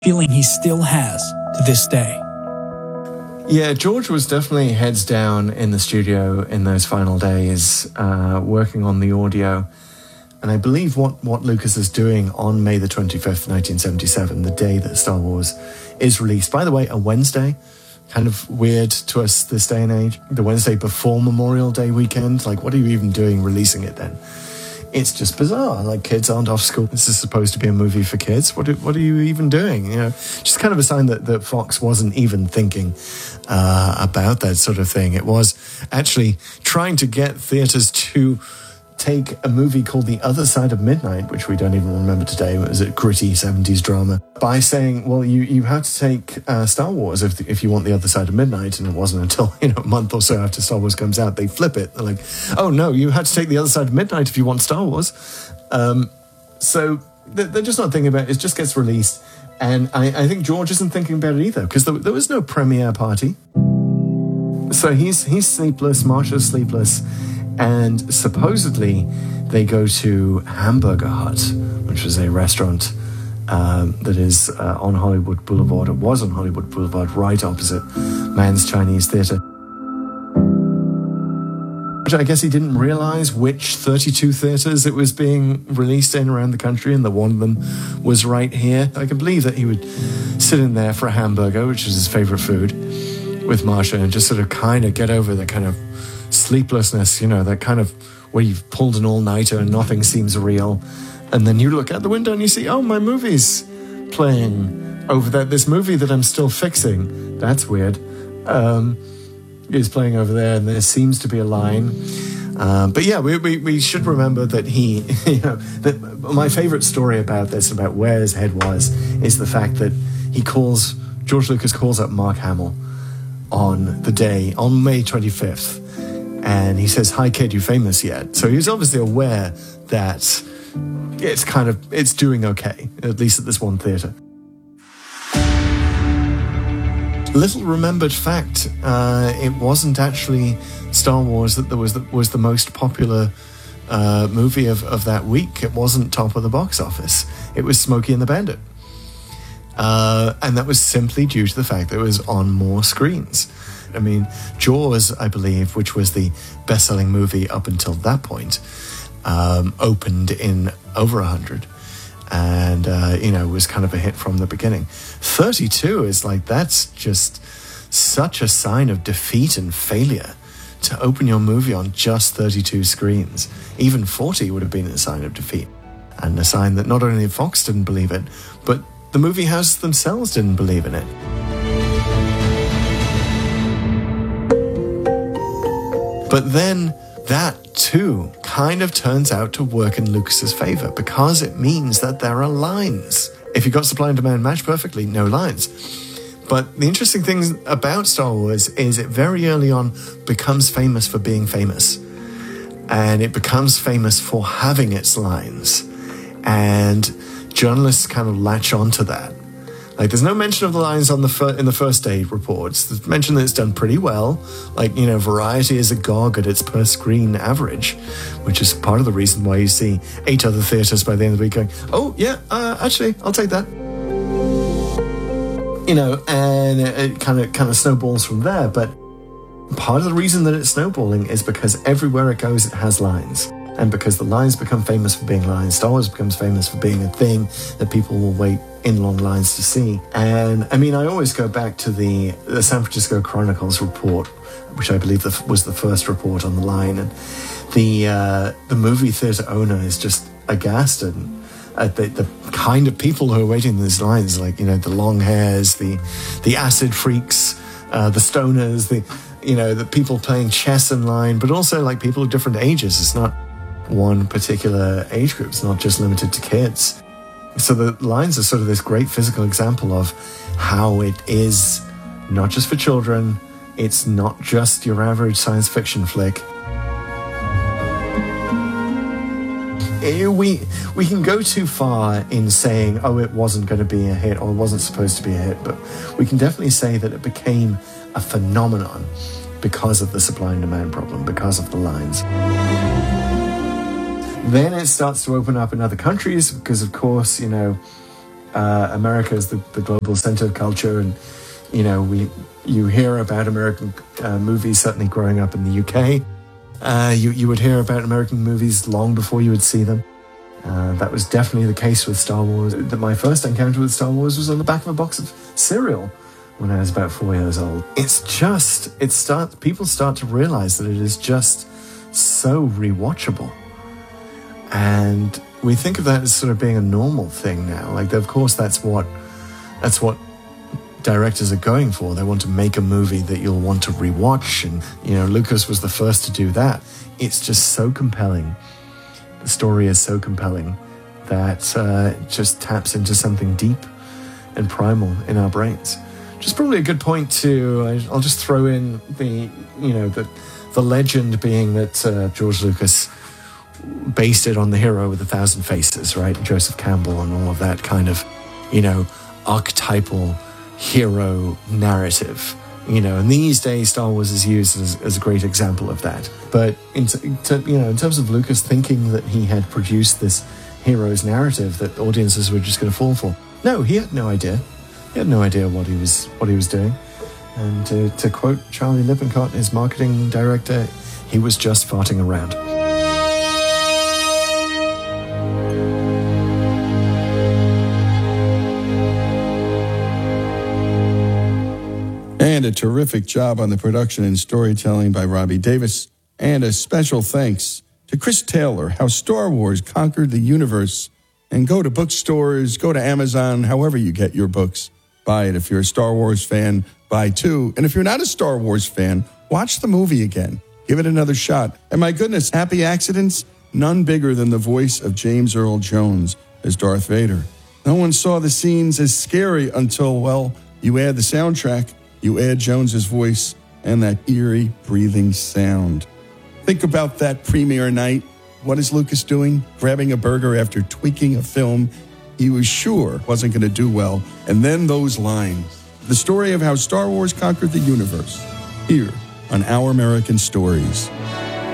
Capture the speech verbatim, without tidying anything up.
feeling he still has to this day. Yeah, George was definitely heads down in the studio in those final days, uh, working on the audio. And I believe what, what Lucas is doing on May the twenty-fifth, nineteen seventy-seven, the day that Star Wars is released, by the way, a Wednesday, kind of weird to us this day and age, the Wednesday before Memorial Day weekend. Like, what are you even doing releasing it then? It's just bizarre. Like, kids aren't off school. This is supposed to be a movie for kids. What are, what are you even doing? You know, just kind of a sign that, that Fox wasn't even thinking uh, about that sort of thing. It was actually trying to get theaters to take a movie called The Other Side of Midnight, which we don't even remember today. It was a gritty seventies drama, by saying, well, you, you have to take uh, Star Wars if if you want The Other Side of Midnight. And it wasn't until, you know, a month or so after Star Wars comes out, they flip it. They're like, oh no, you had to take The Other Side of Midnight if you want Star Wars. Um, so they're just not thinking about it. It just gets released. And I, I think George isn't thinking about it either, because there, there was no premiere party. So he's he's sleepless, Marsha's sleepless. And supposedly they go to Hamburger Hut, which is a restaurant um, that is uh, on Hollywood Boulevard, or was on Hollywood Boulevard, right opposite Mann's Chinese Theatre. Which I guess he didn't realize which thirty-two theatres it was being released in around the country, and that one of them was right here. I can believe that he would sit in there for a hamburger, which is his favourite food, with Marsha, and just sort of kind of get over the kind of sleeplessness, you know, that kind of where you've pulled an all-nighter and nothing seems real. And then you look out the window and you see, oh, my movie's playing over there. This movie that I'm still fixing, that's weird, um, is playing over there, and there seems to be a line. Um, but yeah, we, we, we should remember that he, you know, that my favourite story about this, about where his head was, is the fact that he calls, George Lucas calls up Mark Hamill on the day, on May twenty-fifth, and he says, hi kid, you famous yet? So he's obviously aware that it's kind of, it's doing okay, at least at this one theatre. Little remembered fact, uh, it wasn't actually Star Wars that there was the, was the most popular uh, movie of, of that week. It wasn't top of the box office. It was Smokey and the Bandit. Uh, and that was simply due to the fact that it was on more screens. I mean, Jaws, I believe, which was the best-selling movie up until that point, um, opened in over one hundred. And, uh, you know, was kind of a hit from the beginning. thirty-two is like, that's just such a sign of defeat and failure to open your movie on just thirty-two screens. Even forty would have been a sign of defeat. And a sign that not only Fox didn't believe it, but the movie houses themselves didn't believe in it. But then that too kind of turns out to work in Lucas's favor, because it means that there are lines. If you got supply and demand matched perfectly, no lines. But the interesting thing about Star Wars is it very early on becomes famous for being famous. And it becomes famous for having its lines. And journalists kind of latch onto that. Like, there's no mention of the lines on the fir- in the first day reports. There's mention that it's done pretty well. Like, you know, Variety is agog at its per-screen average, which is part of the reason why you see eight other theatres by the end of the week going, oh, yeah, uh, actually, I'll take that. You know, and it kind of kind of snowballs from there. But part of the reason that it's snowballing is because everywhere it goes, it has lines. And because the lines become famous for being lines, Star Wars becomes famous for being a thing that people will wait in long lines to see. And I mean, I always go back to the, the San Francisco Chronicles report, which I believe the, was the first report on the line. And the uh, the movie theatre owner is just aghast and at the, the kind of people who are waiting in these lines, like, you know, the long hairs, the the acid freaks, uh, the stoners, the, you know, the people playing chess in line, but also like people of different ages. It's not one particular age group. It's not just limited to kids. So the lines are sort of this great physical example of how it is not just for children. It's not just your average science fiction flick. We we can go too far in saying, oh, it wasn't going to be a hit or it wasn't supposed to be a hit, but we can definitely say that it became a phenomenon because of the supply and demand problem, because of the lines. Then it starts to open up in other countries because, of course, you know, uh, America is the, the global center of culture, and you know we you hear about American uh, movies certainly growing up in the U K. Uh, you you would hear about American movies long before you would see them. Uh, that was definitely the case with Star Wars. That my first encounter with Star Wars was on the back of a box of cereal when I was about four years old. It's just it start people start to realize that it is just so rewatchable, and we think of that as sort of being a normal thing now. Like, of course, that's what that's what directors are going for. They want to make a movie that you'll want to rewatch, and you know, Lucas was the first to do that. It's just so compelling. The story is so compelling that uh, it just taps into something deep and primal in our brains. Which is probably a good point to. I'll just throw in the you know the the legend being that uh, George Lucas based it on the hero with a thousand faces, right? Joseph Campbell and all of that kind of, you know, archetypal hero narrative, you know, and these days Star Wars is used as, as a great example of that. But in t- to, you know, in terms of Lucas thinking that he had produced this hero's narrative that audiences were just going to fall for, no, he had no idea. He had no idea what he was what he was doing. And to, to quote Charlie Lippincott, his marketing director, he was just farting around. And a terrific job on the production and storytelling by Robbie Davis. And a special thanks to Chris Taylor, How Star Wars Conquered the Universe. And go to bookstores, go to Amazon, however you get your books. Buy it. If you're a Star Wars fan, buy two. And if you're not a Star Wars fan, watch the movie again. Give it another shot. And my goodness, happy accidents? None bigger than the voice of James Earl Jones as Darth Vader. No one saw the scenes as scary until, well, you add the soundtrack. You add Jones's voice and that eerie breathing sound. Think about that premiere night. What is Lucas doing? Grabbing a burger after tweaking a film he was sure wasn't going to do well. And then those lines. The story of how Star Wars conquered the universe. Here on Our American Stories.